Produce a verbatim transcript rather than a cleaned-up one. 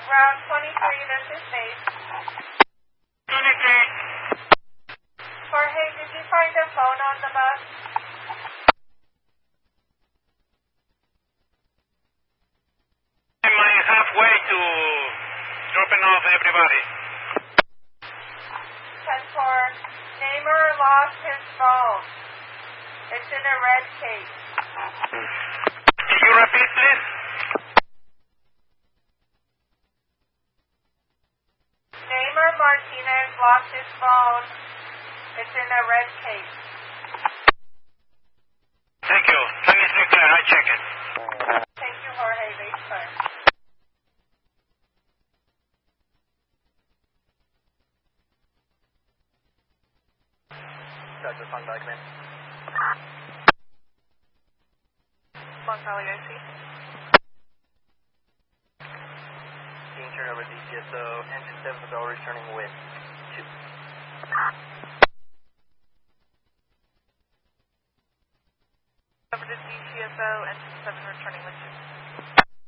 Route twenty-three, this is base. twenty-three. Jorge, did you find a phone on the bus? I'm uh, halfway to dropping off everybody. ten four, Namer lost his phone. It's in a red case. Can you repeat, please? Namer Martinez lost his phone. It's in a red case. Thank you. Let me see clear. I check it. Thank you, Jorge. Base clear. Doctor Fun Document. Long Valley I C. Being turned over to D C S O. Engine seven bell returning with two. Over to D C S O, engine seven returning with two.